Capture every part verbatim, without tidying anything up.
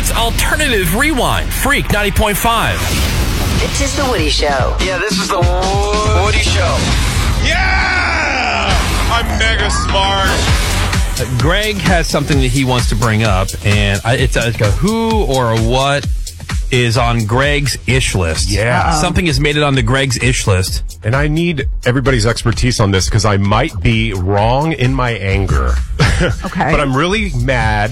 It's Alternative Rewind, Freak ninety point five. This is The Woody Show. Yeah, this is The Woody Show. Yeah! I'm mega smart. Uh, Greg has something that he wants to bring up, and I, it's like a who or a what is on Greg's ish list. Yeah. Uh-oh. Something has made it on the Greg's ish list. And I need everybody's expertise on this because I might be wrong in my anger. Okay. But I'm really mad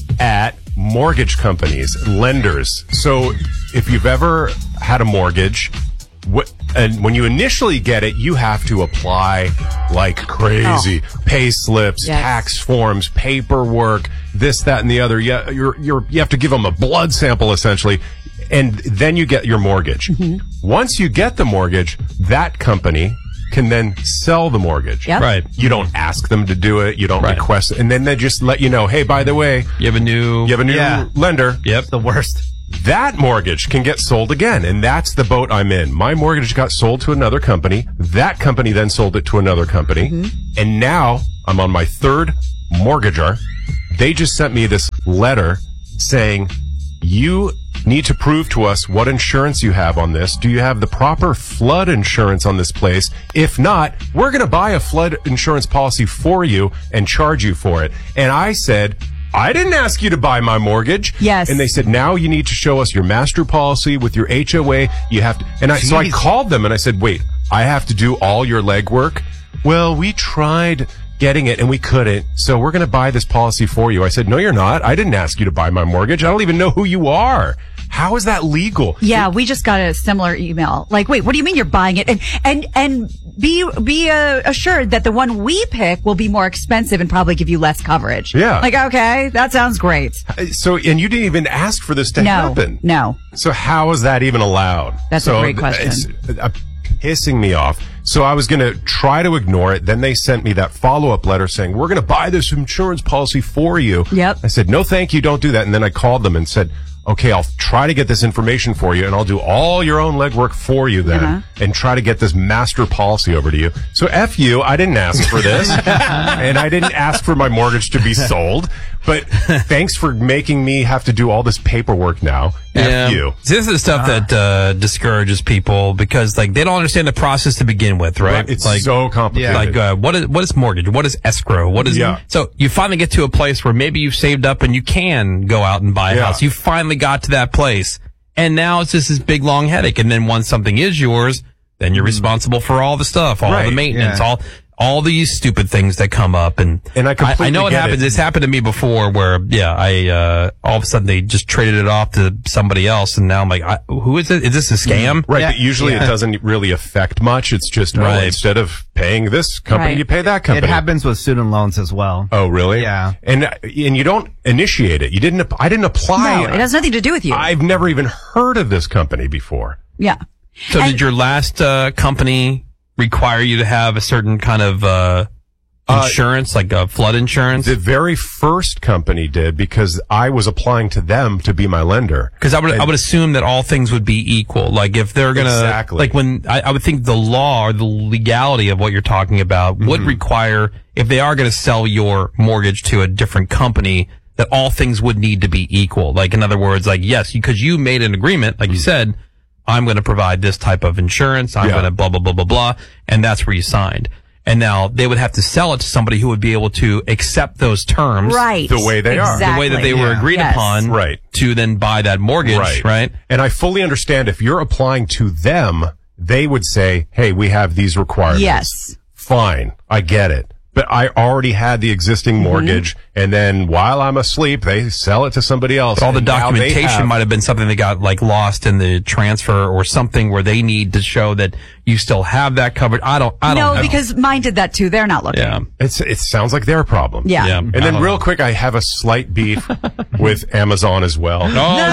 at mortgage companies, lenders. So if you've ever had a mortgage, what, and when you initially get it, you have to apply like crazy. Oh. Pay slips, yes. tax forms, paperwork, this, that, and the other. Yeah, you're, you're, you have to give them a blood sample essentially. And then you get your mortgage. Mm-hmm. Once you get the mortgage, that company can then sell the mortgage. Yep. Right. You don't ask them to do it. You don't right. request it. And then they just let you know, hey, by the way, you have a new, you have a new yeah. lender. Yep. The worst. That mortgage can get sold again. And that's the boat I'm in. My mortgage got sold to another company. That company then sold it to another company. Mm-hmm. And now I'm on my third mortgager. They just sent me this letter saying, you need to prove to us what insurance you have on this. Do you have the proper flood insurance on this place? If not, we're going to buy a flood insurance policy for you and charge you for it. And I said, I didn't ask you to buy my mortgage. Yes. And they said, now you need to show us your master policy with your H O A. You have to, and I, so I called them and I said, wait, I have to do all your legwork? Well, we tried getting it and we couldn't, so we're going to buy this policy for you. I said, no, you're not. I didn't ask you to buy my mortgage. I don't even know who you are. How is that legal? Yeah, we just got a similar email. Like, wait, what do you mean you're buying it? And and and be be uh, assured that the one we pick will be more expensive and probably give you less coverage. Yeah. Like, okay, that sounds great. So, and you didn't even ask for this to no, happen. No. So how is that even allowed? That's so a great question. It's uh, pissing me off. So I was going to try to ignore it. Then they sent me that follow-up letter saying, we're going to buy this insurance policy for you. Yep. I said, no, thank you. Don't do that. And then I called them and said, okay, I'll try to get this information for you and I'll do all your own legwork for you then uh-huh. and try to get this master policy over to you. So F you, I didn't ask for this and I didn't ask for my mortgage to be sold, but thanks for making me have to do all this paperwork now. Yeah. F you. See, this is the stuff uh, that uh, discourages people because like they don't understand the process to begin with, right? right. It's like, so complicated. Like uh, what is what is mortgage? What is escrow? What is yeah. So you finally get to a place where maybe you've saved up and you can go out and buy a yeah. house. You finally got to that place. And now it's just this big long headache. And then once something is yours, then you're responsible for all the stuff, all right. the maintenance, Yeah. all all these stupid things that come up. And, and I, completely I, I know it get happens. It. It's happened to me before where, yeah, I, uh, all of a sudden they just traded it off to somebody else. And now I'm like, I, who is it? Is this a scam? Right. Yeah. But usually Yeah. it doesn't really affect much. It's just, Right. oh, instead of paying this company, Right. you pay that company. It happens with student loans as well. Oh, really? Yeah. And, and you don't initiate it. You didn't, I didn't apply. No, it has nothing to do with you. I've never even heard of this company before. yeah. So And- did your last, uh, company require you to have a certain kind of, uh, insurance, uh, like a flood insurance? The very first company did because I was applying to them to be my lender. Because I would, and, I would assume that all things would be equal. Like if they're gonna, exactly. like when I, I would think the law or the legality of what you're talking about would Mm-hmm. require, if they are going to sell your mortgage to a different company, that all things would need to be equal. Like in other words, like yes, because you made an agreement, like mm-hmm. you said, I'm going to provide this type of insurance. I'm Yeah. going to blah blah blah blah blah, and that's where you signed. And now they would have to sell it to somebody who would be able to accept those terms, Right. The way they are. exactly. the way that they were Yeah. agreed Yes. upon, Right. to then buy that mortgage, Right. right? And I fully understand if you're applying to them, they would say, hey, we have these requirements. Yes. Fine. I get it. But I already had the existing mortgage, mm-hmm. and then while I'm asleep, they sell it to somebody else. All the and now they documentation have- might have been something that got like lost in the transfer or something where they need to show that you still have that covered. I don't, I don't no, know. because mine did that too. They're not looking. yeah. It's, it sounds like their problem. Yeah. Yeah. And then real quick, I have a slight beef with Amazon as well. Oh,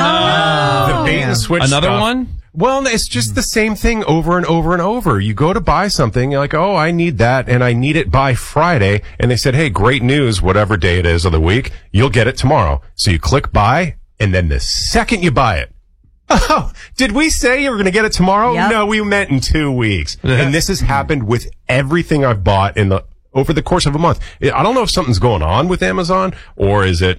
no. The bait and switch Another stuff. one? Well, it's just the same thing over and over and over. You go to buy something, you're like, oh, I need that, and I need it by Friday. And they said, hey, great news, whatever day it is of the week, you'll get it tomorrow. So you click buy, and then the second you buy it, oh, did we say you were going to get it tomorrow? Yep. No, we meant in two weeks. And this has happened with everything I've bought in the over the course of a month. I don't know if something's going on with Amazon, or is it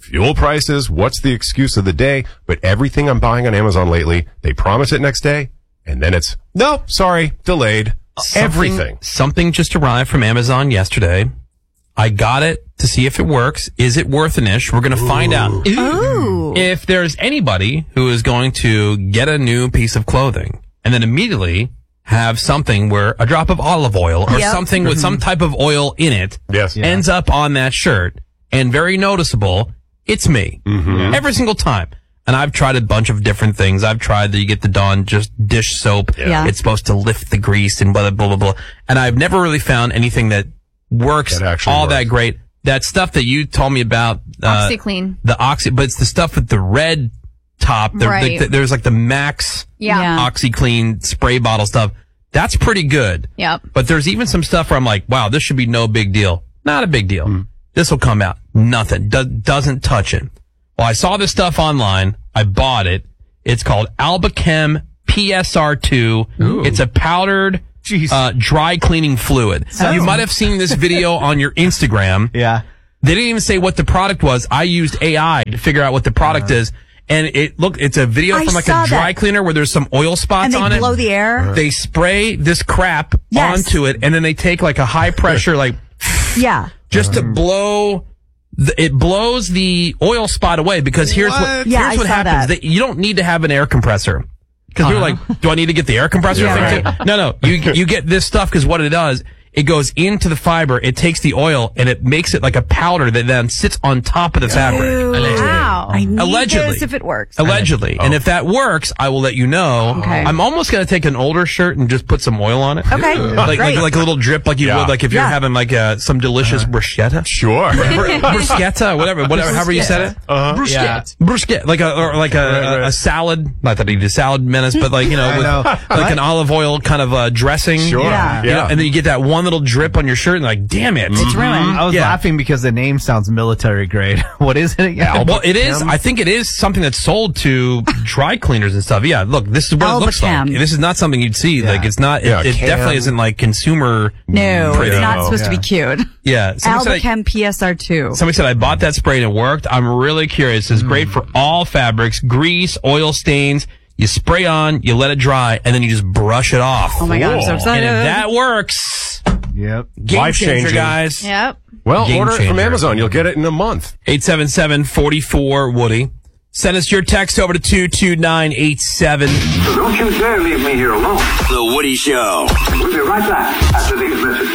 fuel prices, what's the excuse of the day? But everything I'm buying on Amazon lately, they promise it next day, and then it's, no, sorry, delayed. Something- Everything. Something just arrived from Amazon yesterday. I got it to see if it works. Is it worth an ish? We're going to find out. Ooh. If there's anybody who is going to get a new piece of clothing and then immediately have something where a drop of olive oil or Yep. something with some type of oil in it Yes. Yeah. ends up on that shirt and very noticeable, it's me. Mm-hmm. Every single time. And I've tried a bunch of different things. I've tried that you get the Dawn just dish soap. Yeah. It's supposed to lift the grease and blah, blah, blah, blah. And I've never really found anything that works That actually all works. that great. That stuff that you told me about. Uh, OxyClean. The Oxy, but it's the stuff with the red top. The, Right. the, the, there's like the Max Yeah. Yeah. OxyClean spray bottle stuff. That's pretty good. Yep. But there's even some stuff where I'm like, wow, this should be no big deal. Not a big deal. This will come out. Nothing. Do- doesn't touch it. Well, I saw this stuff online. I bought it. It's called Albachem P S R two. It's a powdered Jeez. uh, dry cleaning fluid. You might have seen this video on your Instagram. Yeah. They didn't even say what the product was. I used A I to figure out what the product is. And it look, it's a video I from like saw a dry that. cleaner where there's some oil spots And they on it. blow the air. They spray this crap Yes. onto it, and then they take like a high pressure, like Yeah. just to blow. The, it blows the oil spot away because here's what, Yeah, here's I what saw happens. that. That you don't need to have an air compressor. Because you're like, do I need to get the air compressor Yeah, thing right. too? No, no. You you get this stuff because what it does, it goes into the fiber, it takes the oil, and it makes it like a powder that then sits on top of the fabric. Wow. I need Allegedly. this if it works. Allegedly. And if that works, I will let you know. Okay. I'm almost going to take an older shirt and just put some oil on it. Okay. Like, Great. like, like a little drip, like you Yeah. would, like if you're Yeah. having like uh, some delicious bruschetta. Sure. Br- bruschetta, whatever, whatever, however you said it. Uh-huh. Yeah. Bruschetta, like a, or like a, Right, a, right. a salad, not that I eat a salad menace, but like, you know, with know. like an olive oil kind of uh, dressing. Sure. Yeah. You know, and then you get that one little drip on your shirt and like, damn it. It's ruined. I was Yeah. laughing because the name sounds military grade. What is it again? Well, it is. I think it is something that's sold to dry cleaners and stuff. Yeah, look, this is what it looks like. Albachem. This is not something you'd see. Yeah. Like, it's not. Yeah, it it can. definitely isn't like consumer. No, pretty. it's not supposed to Yeah. be cute. Yeah. Somebody said, I, Albachem P S R two. somebody said I bought that spray and it worked. I'm really curious. It's great for all fabrics, grease, oil stains. You spray on, you let it dry, and then you just brush it off. Oh my God, I'm so Cool. excited. And if that works, Yep. game Life-changing. changer, guys. Yep. Well, Game order it from changer. Amazon. You'll get it in a month. eight seven seven, four four, Woody. Send us your text over to two two nine eight seven. So don't you dare leave me here alone. The Woody Show. We'll be right back after these messages.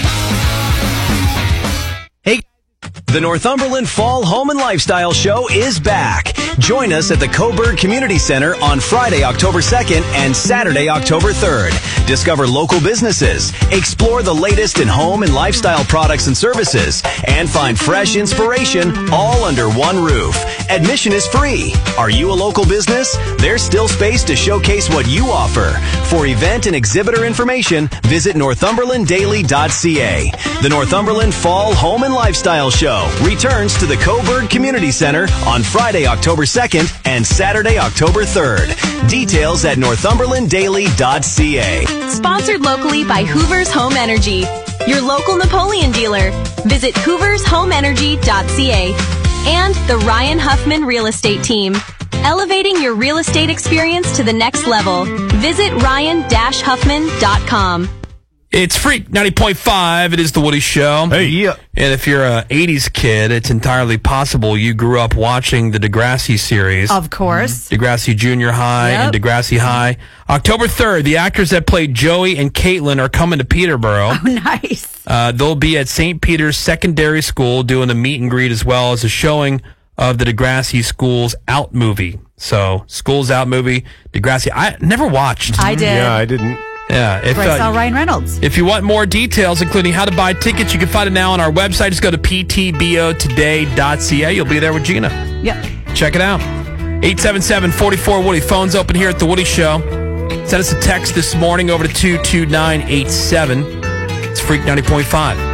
The Northumberland Fall Home and Lifestyle Show is back. Join us at the Coburg Community Center on Friday, October second and Saturday, October third. Discover local businesses, explore the latest in home and lifestyle products and services, and find fresh inspiration all under one roof. Admission is free. Are you a local business? There's still space to showcase what you offer. For event and exhibitor information, visit northumberland daily dot c a. The Northumberland Fall Home and Lifestyle Show returns to the Coburg Community Center on Friday, October second and Saturday, October third. Details at northumberland daily dot c a. Sponsored locally by Hoover's Home Energy, your local Napoleon dealer. Visit hoovers home energy dot c a. And the Ryan Huffman Real Estate Team, elevating your real estate experience to the next level. Visit ryan dash huffman dot com. It's Freak ninety point five. It is the Woody Show. Hey. Yeah. And if you're a eighties kid, it's entirely possible you grew up watching the Degrassi series. Of course. Degrassi Junior High Yep. and Degrassi High. October third, the actors that played Joey and Caitlin are coming to Peterborough. Nice. Uh, they'll be at Saint Peter's Secondary School doing a meet and greet as well as a showing of the Degrassi Schools Out movie. So, Schools Out movie, Degrassi. I never watched. I did. Yeah, I didn't. Yeah. If, I saw uh, Ryan Reynolds. if you want more details, including how to buy tickets, you can find it now on our website. Just go to p t b o today dot c a. You'll be there with Gina. Yep. Check it out. eight seven seven, four four, Woody. Phone's open here at The Woody Show. Send us a text this morning over to two two nine eight seven. It's Freak ninety point five.